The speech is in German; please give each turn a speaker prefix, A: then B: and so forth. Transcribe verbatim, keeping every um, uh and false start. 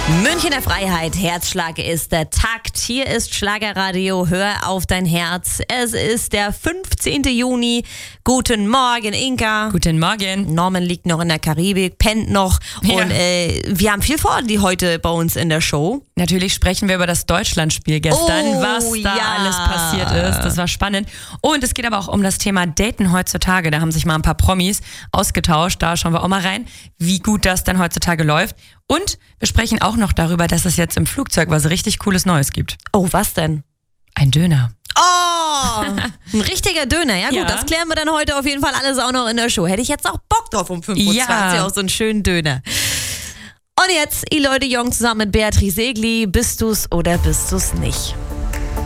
A: Münchener Freiheit, Herzschlag ist der Takt. Hier ist Schlagerradio, hör auf dein Herz. Es ist der fünfzehnten Juni. Guten Morgen, Inka.
B: Guten Morgen.
A: Norman liegt noch in der Karibik, pennt noch.
B: Ja.
A: Und äh, wir haben viel vor, die heute bei uns in der Show.
B: Natürlich sprechen wir über das Deutschlandspiel gestern,
A: Oh,
B: was da
A: ja.
B: alles passiert ist. Das war spannend. Und es geht aber auch um das Thema Daten heutzutage. Da haben sich mal ein paar Promis ausgetauscht. Da schauen wir auch mal rein, wie gut das dann heutzutage läuft. Und wir sprechen auch noch darüber, dass es jetzt im Flugzeug was richtig Cooles Neues gibt.
A: Oh, was denn?
B: Ein Döner.
A: Oh, ein richtiger Döner. Ja gut,
B: Ja.
A: das klären wir dann heute auf jeden Fall alles auch noch in der Show. Hätte ich jetzt auch Bock drauf um fünfundzwanzig
B: Ja.
A: auf so einen schönen Döner. Und jetzt, Eloy de Jong zusammen mit Beatrice Egli. Bist du's oder bist du's nicht?